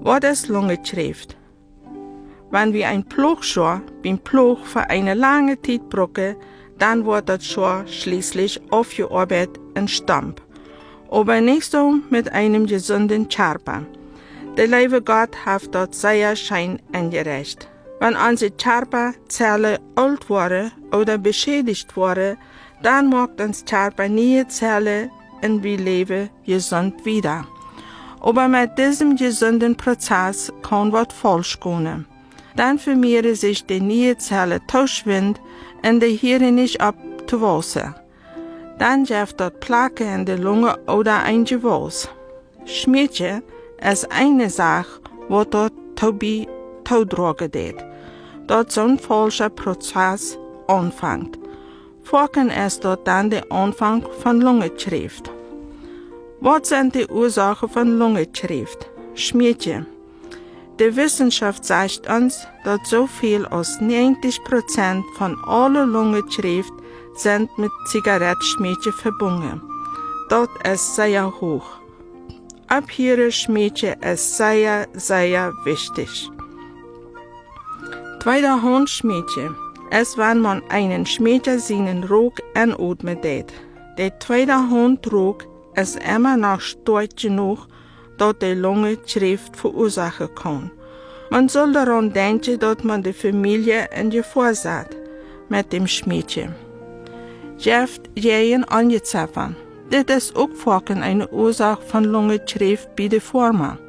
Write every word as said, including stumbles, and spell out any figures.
Wat is Lungenschrift? Wenn wir ein Ploegschor beim Ploeg für eine lange Zeit brauchen, dann wird das Schor schließlich aufgearbeitet in Stamp. Aber nicht so mit einem gesunden Charpa. Der liebe Gott hat dort sehr schön angerecht. Wenn unsere Charpa-Zellen alt worden oder beschädigt worden, dann macht uns Charpa neue Zellen und wir leben gesund wieder. Aber mit diesem gesunden Prozess kann was falsch gehen. Dann vermehren sich die neue Zellen tauschwind und die hören nicht ab zu wachsen. Dann gibt dort Plaque in der Lunge oder ein Gewals. Schmiedje ist eine Sache, wo dort Tobi Taudrage geht. Dort so ein falscher Prozess anfängt. Folgen ist dort dann der Anfang von Lungenschrift. Was sind die Ursachen von Lungenschrift? Schmiedje. Die Wissenschaft sagt uns, dass so viel als neunzig Prozent von aller Lungenschrift sind mit Zigarettenschmiedje verbunden. Das ist sehr hoch. Abhören Schmiedje ist sehr, sehr wichtig. Zweiter Hand Schmiedje ist, wenn man einen Schmiedje seinen Ruck anatmen lässt. Der zweite Handruck ist immer noch stark genug, dass die Lungenschrift verursachen kann. Man soll daran denken, dass man die Familie in Gefahr setzt mit dem Schmiedje. Jeft jeden angezapfen. Das ist auch eine Ursache von Lungenschrift bei der Forma.